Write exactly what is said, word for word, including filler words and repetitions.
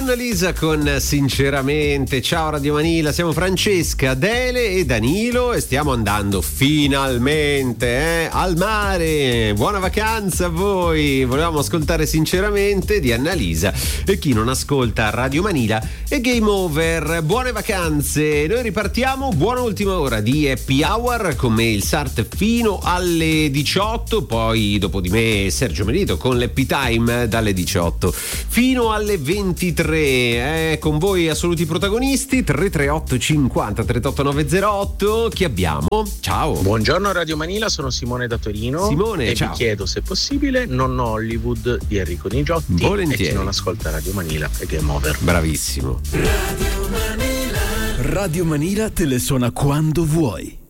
Annalisa con Sinceramente. Ciao Radio Manila, siamo Francesca, Adele e Danilo e stiamo andando finalmente eh, al mare. Buona vacanza a voi. Volevamo ascoltare Sinceramente di Annalisa e chi non ascolta Radio Manila è game over. Buone vacanze. Noi ripartiamo, buona ultima ora di Happy Hour con me il Sart fino alle diciotto, poi dopo di me Sergio Melito con l'Happy Time dalle diciotto fino alle ventitré, eh, con voi assoluti protagonisti. Tre tre otto cinquanta trentotto nove zero otto. Chi abbiamo? Ciao. Buongiorno Radio Manila, sono Simone da Torino. Simone, e ciao. vi chiedo se possibile Non Hollywood di Enrico Nigiotti. Volentieri. E chi non ascolta Radio Manila è game over. Bravissimo. Radio Manila. Radio Manila te le suona quando vuoi.